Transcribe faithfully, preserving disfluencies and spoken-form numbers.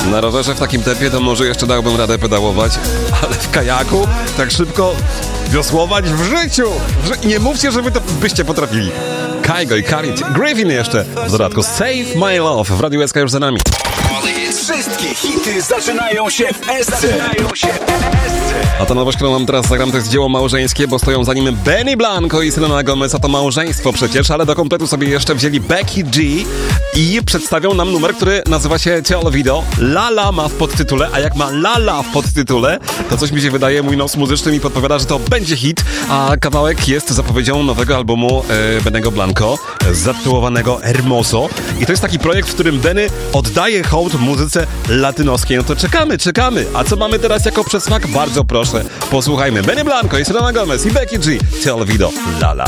Na rowerze w takim tempie to może jeszcze dałbym radę pedałować, ale w kajaku tak szybko wiosłować w życiu! I nie mówcie, że wy to byście potrafili. Kygo i Karit Griffin jeszcze w dodatku Save My Love w Radiu S K już za nami. Wszystkie hity zaczynają się w S C. A ta nowość, którą mam teraz zagram, to jest dzieło małżeńskie, bo stoją za nim Benny Blanco i Selena Gomez, a to małżeństwo przecież, ale do kompletu sobie jeszcze wzięli Becky G i przedstawią nam numer, który nazywa się Te Olvido. Lala ma w podtytule, a jak ma Lala w podtytule, to coś mi się wydaje, mój nos muzyczny mi podpowiada, że to będzie hit, a kawałek jest zapowiedzią nowego albumu e, Bennego Blanco, zatytułowanego Hermoso. I to jest taki projekt, w którym Benny oddaje hołd muzyce latynoskiej. No to czekamy, czekamy. A co mamy teraz jako przesmak? Bardzo proszę, posłuchajmy. Benny Blanco i Selena Gomez i Becky G. Te Olvido. Lala.